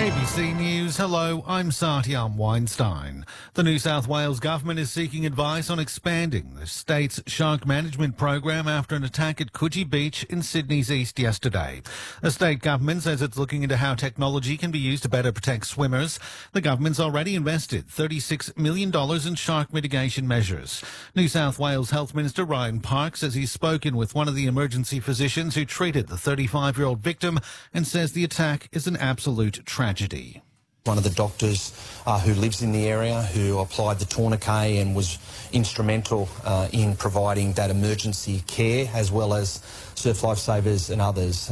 ABC News, hello, I'm Satyam Weinstein. The New South Wales government is seeking advice on expanding the state's shark management program after an attack at Coogee Beach in Sydney's east yesterday. The state government says it's looking into how technology can be used to better protect swimmers. The government's already invested $36 million in shark mitigation measures. New South Wales Health Minister Ryan Park says he's spoken with one of the emergency physicians who treated the 35-year-old victim and says the attack is an absolute tragedy. One of the doctors who lives in the area, who applied the tourniquet and was instrumental in providing that emergency care, as well as surf lifesavers and others.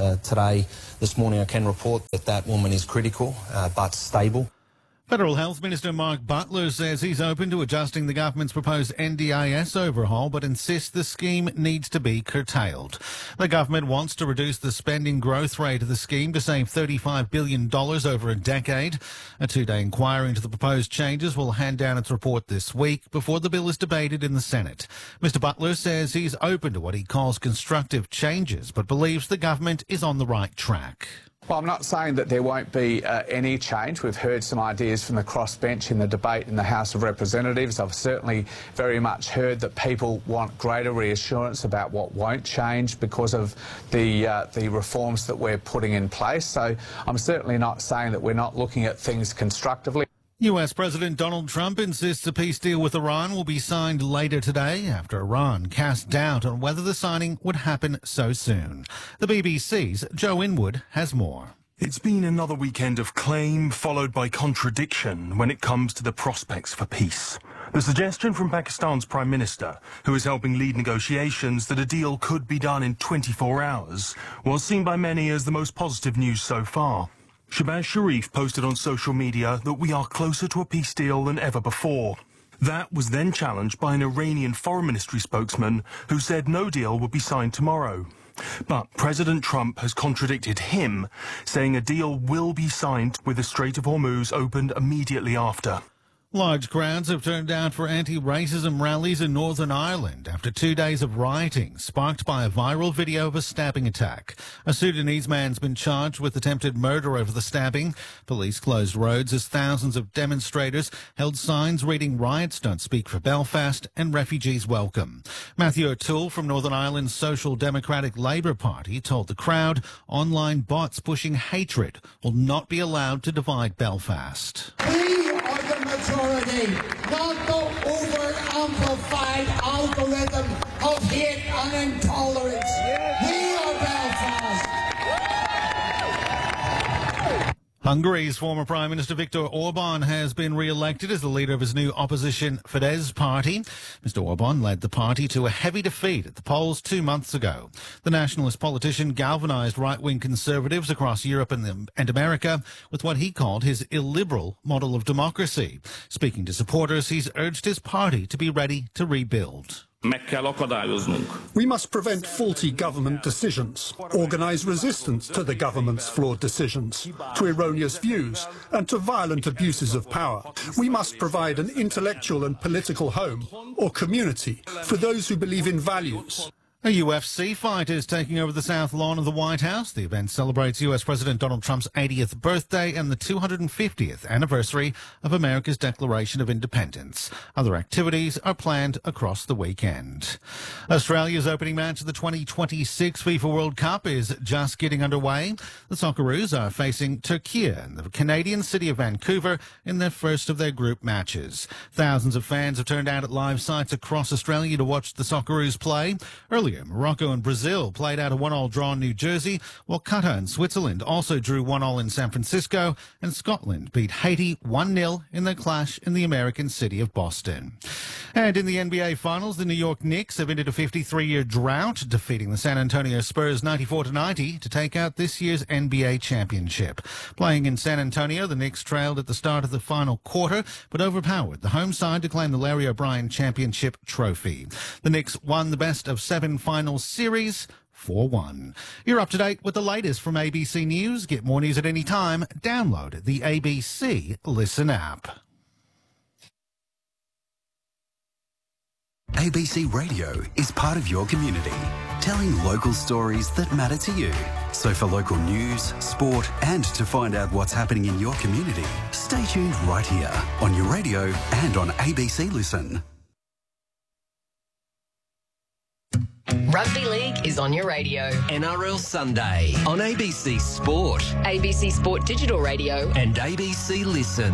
This morning I can report that that woman is critical but stable. Federal Health Minister Mark Butler says he's open to adjusting the government's proposed NDIS overhaul, but insists the scheme needs to be curtailed. The government wants to reduce the spending growth rate of the scheme to save $35 billion over a decade. A two-day inquiry into the proposed changes will hand down its report this week before the bill is debated in the Senate. Mr Butler says he's open to what he calls constructive changes, but believes the government is on the right track. Well, I'm not saying that there won't be any change. We've heard some ideas from the crossbench in the debate in the House of Representatives. I've certainly very much heard that people want greater reassurance about what won't change because of the reforms that we're putting in place. So I'm certainly not saying that we're not looking at things constructively. US President Donald Trump insists a peace deal with Iran will be signed later today after Iran cast doubt on whether the signing would happen so soon. The BBC's Joe Inwood has more. It's been another weekend of claim followed by contradiction when it comes to the prospects for peace. The suggestion from Pakistan's Prime Minister, who is helping lead negotiations, that a deal could be done in 24 hours was seen by many as the most positive news so far. Shehbaz Sharif posted on social media that we are closer to a peace deal than ever before. That was then challenged by an Iranian foreign ministry spokesman who said no deal would be signed tomorrow. But President Trump has contradicted him, saying a deal will be signed with the Strait of Hormuz opened immediately after. Large crowds have turned out for anti-racism rallies in Northern Ireland after 2 days of rioting sparked by a viral video of a stabbing attack. A Sudanese man's been charged with attempted murder over the stabbing. Police closed roads as thousands of demonstrators held signs reading "Riots Don't Speak for Belfast" and "Refugees Welcome." Matthew O'Toole from Northern Ireland's Social Democratic Labour Party told the crowd online bots pushing hatred will not be allowed to divide Belfast. Majority, not the over-amplified algorithm of hate and intolerance. We are Belfast. Hungary's former Prime Minister Viktor Orban has been re-elected as the leader of his new opposition Fidesz party. Mr Orban led the party to a heavy defeat at the polls 2 months ago. The nationalist politician galvanised right-wing conservatives across Europe and America with what he called his illiberal model of democracy. Speaking to supporters, he's urged his party to be ready to rebuild. We must prevent faulty government decisions, organise resistance to the government's flawed decisions, to erroneous views and to violent abuses of power. We must provide an intellectual and political home or community for those who believe in values. A UFC fight is taking over the South Lawn of the White House. The event celebrates US President Donald Trump's 80th birthday and the 250th anniversary of America's Declaration of Independence. Other activities are planned across the weekend. Australia's opening match of the 2026 FIFA World Cup is just getting underway. The Socceroos are facing Turkey in the Canadian city of Vancouver in their first of their group matches. Thousands of fans have turned out at live sites across Australia to watch the Socceroos play. Earlier, Morocco and Brazil played out a 1-1 draw in New Jersey, while Qatar and Switzerland also drew 1-1 in San Francisco, and Scotland beat Haiti 1-0 in their clash in the American city of Boston. And in the NBA Finals, the New York Knicks have ended a 53-year drought, defeating the San Antonio Spurs 94-90 to take out this year's NBA championship. Playing in San Antonio, the Knicks trailed at the start of the final quarter, but overpowered the home side to claim the Larry O'Brien Championship trophy. The Knicks won the best-of-7 finals series 4-1. You're up to date with the latest from ABC News. Get more news at any time. Download the ABC Listen app. ABC Radio is part of your community. telling local stories that matter to you. So for local news, sport and to find out what's happening in your community, stay tuned right here on your radio and on ABC Listen. Rugby League is on your radio. NRL Sunday on ABC Sport, ABC Sport Digital Radio and ABC Listen.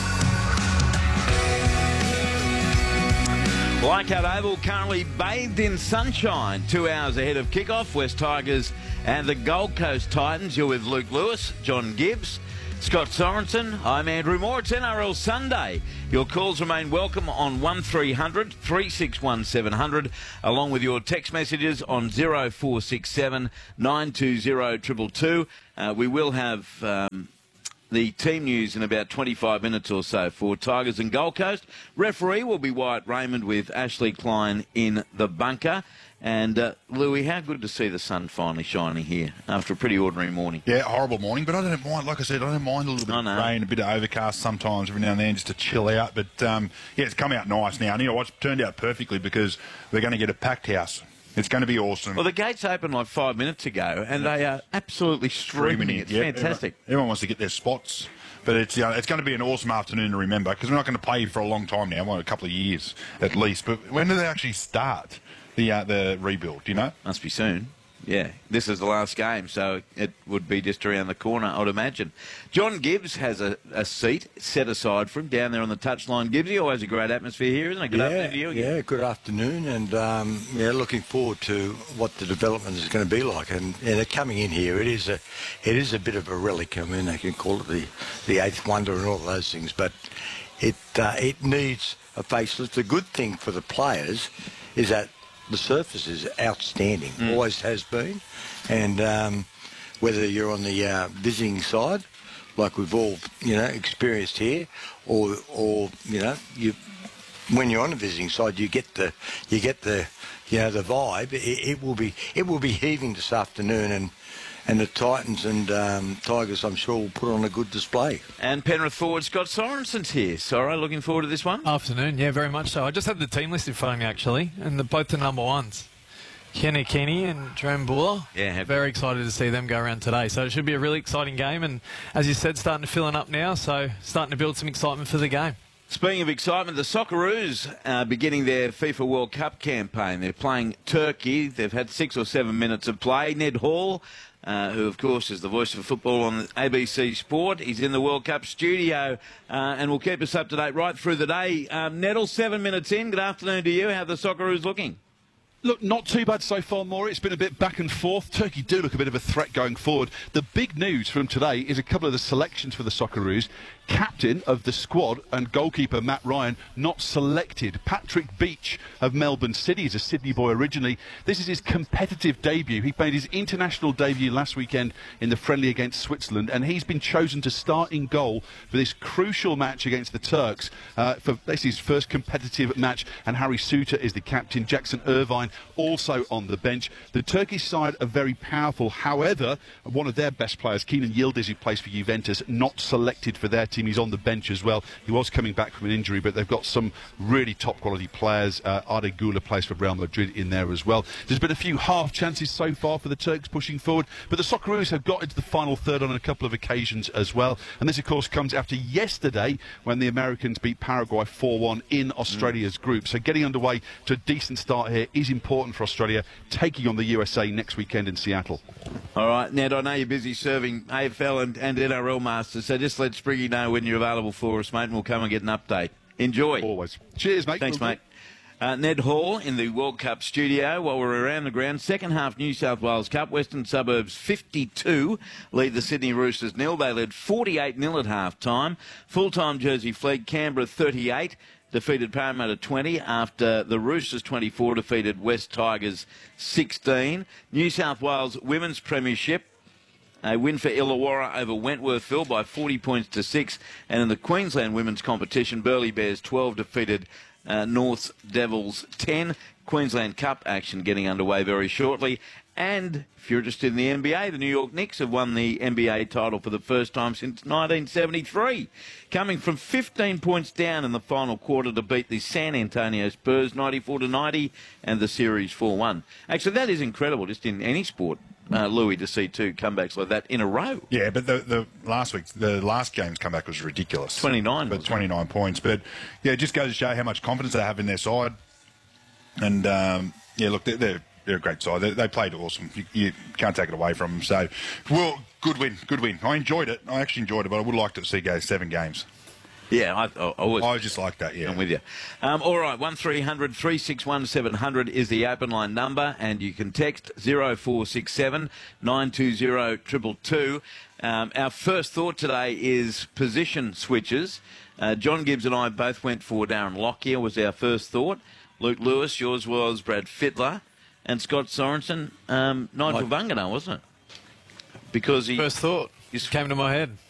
Leichhardt Oval currently bathed in sunshine. 2 hours ahead of kickoff, West Tigers and the Gold Coast Titans. You're with Luke Lewis, John Gibbs, Scott Sorensen. I'm Andrew Moore. It's NRL Sunday. Your calls remain welcome on 1300 361 700, along with your text messages on 0467 920 222. We will have the team news in about 25 minutes or so for Tigers and Gold Coast. Referee will be Wyatt Raymond with Ashley Klein in the bunker. And, Louis, how good to see the sun finally shining here after a pretty ordinary morning. Yeah, horrible morning, but I don't mind, like I said, I don't mind a little bit of rain, a bit of overcast sometimes every now and then just to chill out. But, yeah, it's come out nice now. And, you know, it's turned out perfectly because we're going to get a packed house. It's going to be awesome. Well, the gates opened like 5 minutes ago, and they are absolutely streaming. It's fantastic. Everyone wants to get their spots. But it's going to be an awesome afternoon to remember because we're not going to play for a long time now, well, a couple of years at least. But when do they actually start the rebuild, do you know? Must be soon. Yeah, this is the last game, so it would be just around the corner, I would imagine. John Gibbs has a seat set aside for him down there on the touchline. Gibbsy, always a great atmosphere here, isn't it? Good afternoon to you again. Yeah, good afternoon, and looking forward to what the development is going to be like. And coming in here, it is a bit of a relic. I mean, they can call it the eighth wonder and all those things, but it needs a facelift. The good thing for the players is that the surface is outstanding, always has been, and whether you're on the visiting side, like we've all experienced here, or when you're on the visiting side, you get the vibe. It will be heaving this afternoon, and the Titans and Tigers, I'm sure, will put on a good display. And Penrith forward Scott Sorensen's here. Soro, looking forward to this one? Afternoon, yeah, very much so. I just had the team list in front of me, actually, and both the number ones. Kenny Kenny and Jerome Buller. Yeah, very excited to see them go around today. So it should be a really exciting game, and as you said, starting to fill up now, so starting to build some excitement for the game. Speaking of excitement, the Socceroos are beginning their FIFA World Cup campaign. They're playing Turkey. They've had 6 or 7 minutes of play. Ned Hall, who, of course, is the voice of football on ABC Sport. He's in the World Cup studio and will keep us up to date right through the day. Nettle, 7 minutes in. Good afternoon to you. How are the Socceroos looking? Look, not too bad so far, Maury. It's been a bit back and forth. Turkey do look a bit of a threat going forward. The big news from today is a couple of the selections for the Socceroos. Captain of the squad and goalkeeper Matt Ryan not selected. Patrick Beach of Melbourne City is a Sydney boy originally. This is his competitive debut. He made his international debut last weekend in the friendly against Switzerland, and he's been chosen to start in goal for this crucial match against the Turks. This is his first competitive match, and Harry Suter is the captain. Jackson Irvine also on the bench. The Turkish side are very powerful. However, one of their best players, Kenan Yildiz, who plays for Juventus, not selected for their team. He's on the bench as well. He was coming back from an injury, but they've got some really top quality players. Arda Güler plays for Real Madrid in there as well. There's been a few half chances so far for the Turks pushing forward, but the Socceroos have got into the final third on a couple of occasions as well. And this, of course, comes after yesterday when the Americans beat Paraguay 4-1 in Australia's group. So getting underway to a decent start here is important for Australia, taking on the USA next weekend in Seattle. All right, Ned, I know you're busy serving AFL and NRL Masters, so just let Spriggy know when you're available for us, mate, and we'll come and get an update. Enjoy. Always. Cheers, mate. Thanks, mate. Ned Hall in the World Cup studio. While we're around the ground, second half New South Wales Cup, Western Suburbs 52 lead the Sydney Roosters 0. They led 48-0 at half-time. Full-time Jersey Flegg, Canberra 38. Defeated Parramatta 20 after the Roosters 24 defeated West Tigers 16. New South Wales Women's Premiership, a win for Illawarra over Wentworthville by 40 points to 6. And in the Queensland Women's Competition, Burleigh Bears 12 defeated North Devils 10. Queensland Cup action getting underway very shortly. And if you're interested in the NBA, the New York Knicks have won the NBA title for the first time since 1973, coming from 15 points down in the final quarter to beat the San Antonio Spurs 94-90 and the series 4-1. Actually, that is incredible just in any sport, Louis, to see two comebacks like that in a row. Yeah, but the last game's comeback was ridiculous. 29 points. But, yeah, it just goes to show how much confidence they have in their side. And, yeah, look, they're a great side. They played awesome. You can't take it away from them. So, well, good win. I enjoyed it. I actually enjoyed it, but I would like to see it go 7 games. Yeah, I just like that, yeah. I'm with you. All right, 1300 361 700 is the open line number, and you can text 0467 920 222. Our first thought today is position switches. John Gibbs and I both went for Darren Lockyer was our first thought. Luke Lewis, yours was Brad Fittler. And Scott Sorensen, Nigel Vunganau, wasn't it? Because he... First thought. Came to my head.